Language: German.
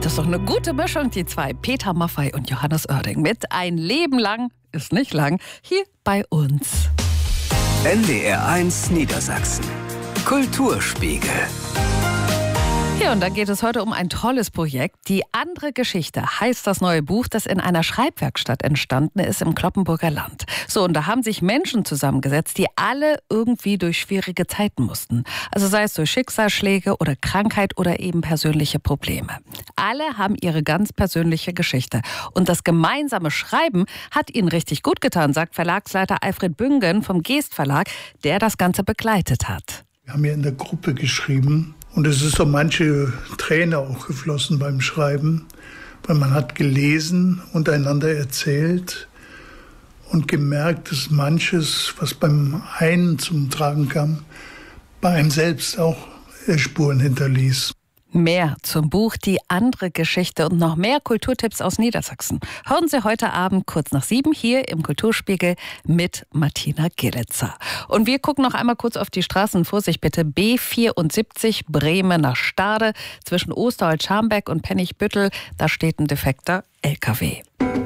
Das ist doch eine gute Mischung, die zwei. Peter Maffay und Johannes Oerding mit Ein Leben lang, ist nicht lang, hier bei uns. NDR1 Niedersachsen. Kulturspiegel. Ja, und da geht es heute um ein tolles Projekt. Die andere Geschichte heißt das neue Buch, das in einer Schreibwerkstatt entstanden ist im Cloppenburger Land. So, und da haben sich Menschen zusammengesetzt, die alle irgendwie durch schwierige Zeiten mussten. Also sei es durch Schicksalsschläge oder Krankheit oder eben persönliche Probleme. Alle haben ihre ganz persönliche Geschichte. Und das gemeinsame Schreiben hat ihnen richtig gut getan, sagt Verlagsleiter Alfred Büngen vom Geest Verlag, der das Ganze begleitet hat. Wir haben ja in der Gruppe geschrieben. Und es ist so manche Träne auch geflossen beim Schreiben, weil man hat gelesen, untereinander erzählt und gemerkt, dass manches, was beim einen zum Tragen kam, bei einem selbst auch Spuren hinterließ. Mehr zum Buch Die andere Geschichte und noch mehr Kulturtipps aus Niedersachsen hören Sie heute Abend kurz nach 7 hier im Kulturspiegel mit Martina Gillitzer. Und wir gucken noch einmal kurz auf die Straßen. Vorsicht bitte, B74 Bremen nach Stade zwischen Osterholz-Scharmbeck und Pennigbüttel. Da steht ein defekter LKW.